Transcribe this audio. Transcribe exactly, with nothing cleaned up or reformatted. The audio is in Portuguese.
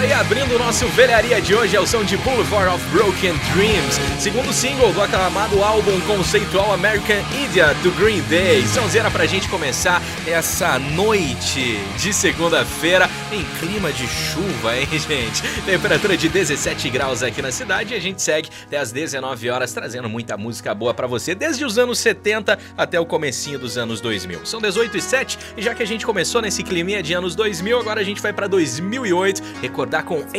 E abrindo o nosso velharia de hoje é o som de Boulevard of Broken Dreams, segundo single do aclamado álbum conceitual American Idiot do Green Day. Sonzeira pra gente começar essa noite de segunda-feira em clima de chuva, hein, gente? Temperatura de dezessete graus aqui na cidade e a gente segue até as dezenove horas trazendo muita música boa pra você, desde os anos setenta até o comecinho dos anos dois mil. São dezoito e sete e já que a gente começou nesse climinha de anos dois mil, agora a gente vai pra dois mil e oito recordar com